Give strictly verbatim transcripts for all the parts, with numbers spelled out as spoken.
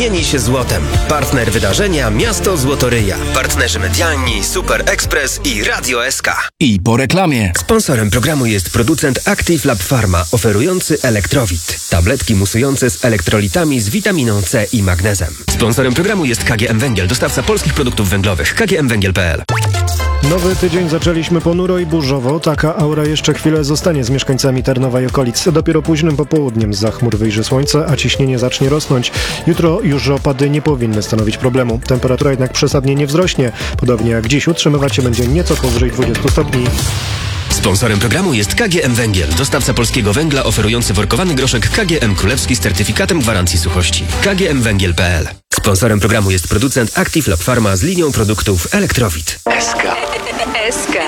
mieni się złotem. Partner wydarzenia Miasto Złotoryja. Partnerzy medialni Super Express i Radio S K. I po reklamie. Sponsorem programu jest producent Active Lab Pharma, oferujący Elektrowit. Tabletki musujące z elektrolitami z witaminą C i magnezem. Sponsorem programu jest K G M Węgiel, dostawca polskich produktów węglowych. K G M Węgiel kropka P L. Nowy tydzień zaczęliśmy ponuro i burzowo. Taka aura jeszcze chwilę zostanie z mieszkańcami Tarnowa i okolic. Dopiero późnym popołudniem zza chmur wyjrzy słońce, a ciśnienie zacznie rosnąć. Jutro już opady nie powinny stanowić problemu. Temperatura jednak przesadnie nie wzrośnie. Podobnie jak dziś utrzymywać się będzie nieco powyżej dwudziestu stopni. Sponsorem programu jest K G M Węgiel, dostawca polskiego węgla oferujący workowany groszek K G M Królewski z certyfikatem gwarancji suchości. K G M Węgiel kropka P L. Sponsorem programu jest producent Active Lab Pharma z linią produktów Elektrowit. S K. S K.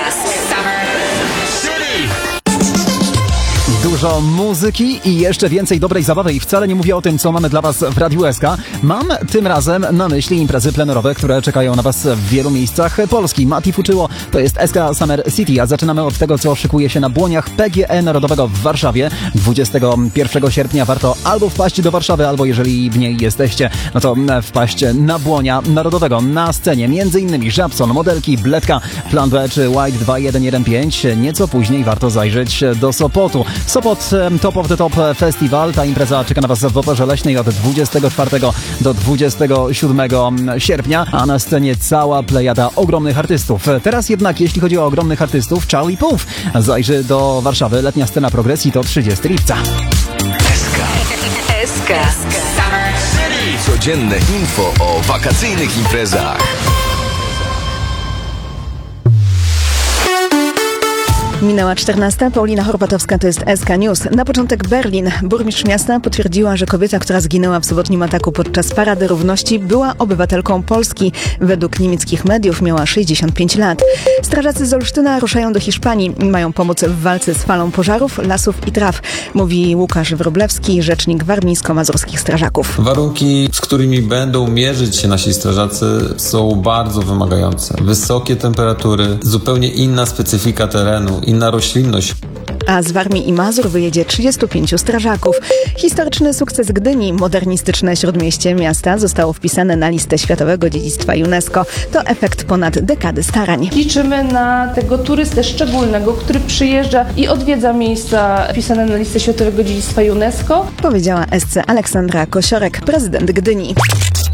Dużo muzyki i jeszcze więcej dobrej zabawy i wcale nie mówię o tym, co mamy dla Was w Radiu S K. Mam tym razem na myśli imprezy plenerowe, które czekają na Was w wielu miejscach Polski. Mati Fuczyło, to jest S K Summer City, a zaczynamy od tego, co szykuje się na błoniach P G E Narodowego w Warszawie. dwudziestego pierwszego sierpnia warto albo wpaść do Warszawy, albo jeżeli w niej jesteście, no to wpaść na błonia Narodowego. Na scenie między innymi Żabson, Modelki, Bledka, Plan B czy White dwa jeden jeden pięć. Nieco później warto zajrzeć do Sopotu. Sopot Top of the Top Festival. Ta impreza czeka na Was w Operze Leśnej od dwudziestego czwartego do dwudziestego siódmego sierpnia, a na scenie cała plejada ogromnych artystów. Teraz jednak, jeśli chodzi o ogromnych artystów, Charlie Puth zajrzy do Warszawy. Letnia scena progresji to trzydziestego lipca. S K. S K. Codzienne info o wakacyjnych imprezach. Minęła czternasta. Paulina Horpatowska, to jest S K News. Na początek Berlin. Burmistrz miasta potwierdziła, że kobieta, która zginęła w sobotnim ataku podczas Parady Równości, była obywatelką Polski. Według niemieckich mediów miała sześćdziesiąt pięć lat. Strażacy z Olsztyna ruszają do Hiszpanii. Mają pomóc w walce z falą pożarów, lasów i traw, mówi Łukasz Wróblewski, rzecznik warmińsko-mazurskich strażaków. Warunki, z którymi będą mierzyć się nasi strażacy, są bardzo wymagające. Wysokie temperatury, zupełnie inna specyfika terenu, inna roślinność. A z Warmii i Mazur wyjedzie trzydziestu pięciu strażaków. Historyczny sukces Gdyni, modernistyczne śródmieście miasta, zostało wpisane na listę Światowego Dziedzictwa UNESCO. To efekt ponad dekady starań. Liczymy na tego turystę szczególnego, który przyjeżdża i odwiedza miejsca wpisane na listę Światowego Dziedzictwa UNESCO. Powiedziała S C Aleksandra Kosiorek, prezydent Gdyni.